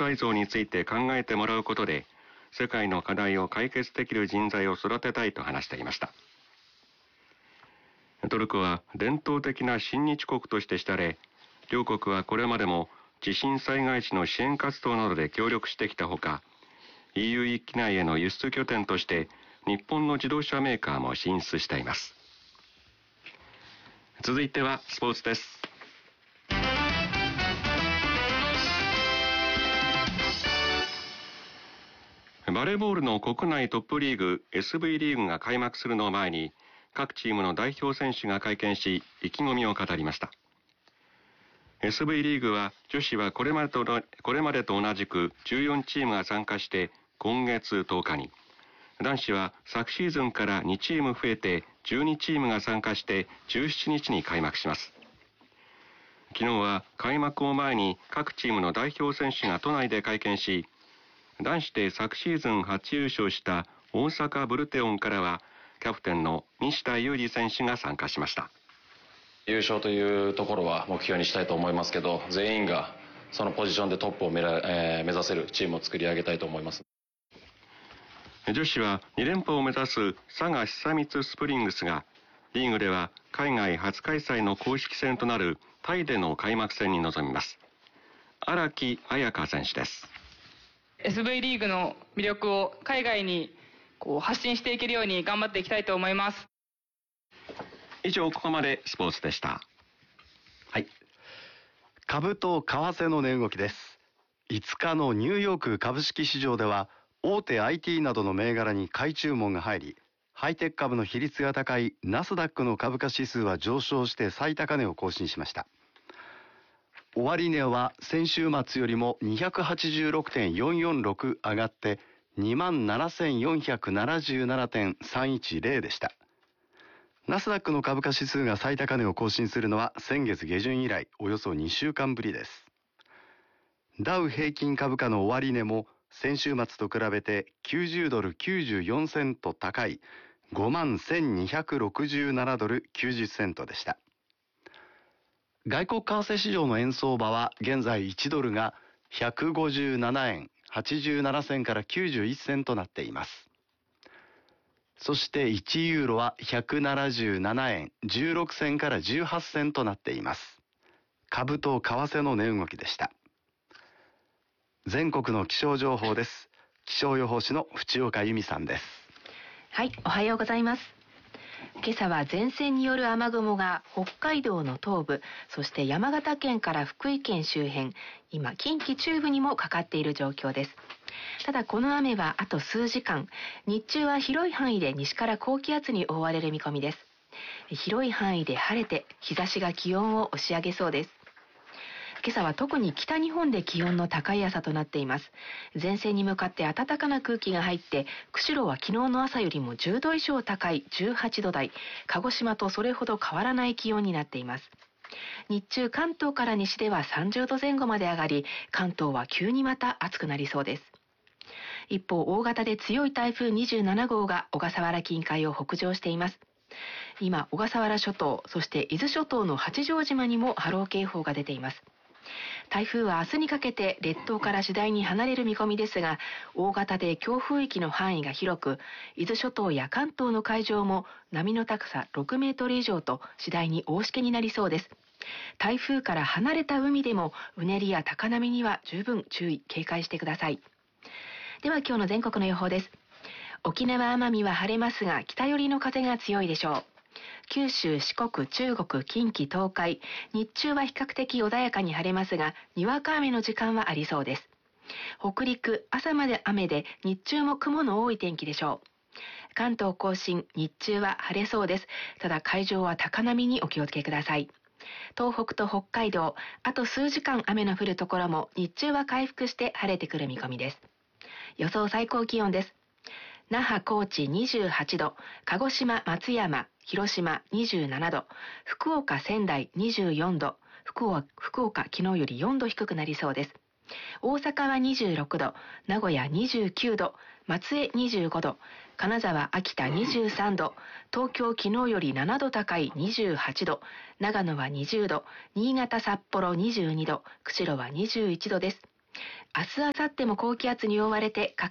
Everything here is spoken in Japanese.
来像について考えてもらうことで、世界の課題を解決できる人材を育てたいと話していました。トルコは伝統的な親日国として知られ、両国はこれまでも地震災害時の支援活動などで協力してきたほか、EU 域内への輸出拠点として日本の自動車メーカーも進出しています。続いてはスポーツです。バレーボールの国内トップリーグ SV リーグが開幕するのを前に、各チームの代表選手が会見し、意気込みを語りました。SV リーグは女子はこれまでと同じく14チームが参加して今月10日に、男子は昨シーズンから2チーム増えて12チームが参加して17日に開幕します。昨日は開幕を前に各チームの代表選手が都内で会見し、男子で昨シーズン初優勝した大阪ブルテオンからはキャプテンの西田有志選手が参加しました。 優勝というところは目標にしたいと思いますけど、全員がそのポジションでトップを目指せるチームを作り上げたいと思います。 女子は2連覇を目指す佐賀久光スプリングスがリーグでは海外初開催の公式戦となるタイでの開幕戦に臨みます。荒木彩香選手です。 SV リーグの魅力を海外に発信していけるように頑張っていきたいと思います。 以上、ここまでスポーツでした。 はい。株と為替の値動きです。5日のニューヨーク株式市場では大手 IT などの銘柄に買い注文が入り、ハイテク株の比率が高いナスダックの株価指数は上昇して最高値を更新しました。終値は先週末よりも 286.446 上がって27,477.310 でした。ナスダックの株価指数が最高値を更新するのは先月下旬以来およそ2週間ぶりです。ダウ平均株価の終値も先週末と比べて90ドル94セント高い 51,267 ドル90セントでした。外国為替市場の円相場は現在1ドルが157円87銭から91銭となっています。そして1ユーロは177円16銭から18銭となっています。株と為替の値動きでした。全国の気象情報です。気象予報士の淵岡由美さんです。 はい、おはようございます。今朝は前線による雨雲が北海道の東部、そして山形県から福井県周辺、今近畿中部にもかかっている状況です。ただこの雨はあと数時間、日中は広い範囲で西から高気圧に覆われる見込みです。広い範囲で晴れて日差しが気温を押し上げそうです。今朝は特に北日本で気温の高い朝となっています。前線に向かって暖かな空気が入って、釧路は昨日の朝よりも10度以上高い18度台、鹿児島とそれほど変わらない気温になっています。日中関東から西では30度前後まで上がり、関東は急にまた暑くなりそうです。一方、大型で強い台風27号が小笠原近海を北上しています。今、小笠原諸島、そして伊豆諸島の八丈島にも波浪警報が出ています。台風は明日にかけて列島から次第に離れる見込みですが、大型で強風域の範囲が広く、伊豆諸島や関東の海上も波の高さ6メートル以上と次第に大しけになりそうです。台風から離れた海でもうねりや高波には十分注意警戒してください。では今日の全国の予報です。沖縄奄美は晴れますが北寄りの風が強いでしょう。九州、四国、中国、近畿、東海、日中は比較的穏やかに晴れますが、にわか雨の時間はありそうです。北陸、朝まで雨で、日中も雲の多い天気でしょう。関東甲信、日中は晴れそうです。ただ海上は高波にお気をつけください。東北と北海道、あと数時間雨の降るところも、日中は回復して晴れてくる見込みです。予想最高気温です。那覇、高知28度、鹿児島、松山、広島27度、福岡、仙台24度、福岡昨日より4度低くなりそうです。大阪は26度、名古屋29度、松江25度、金沢、秋田23度、東京昨日より7度高い28度、長野は20度、新潟、札幌22度、釧路は21度です。 明日明後日も高気圧に覆われて各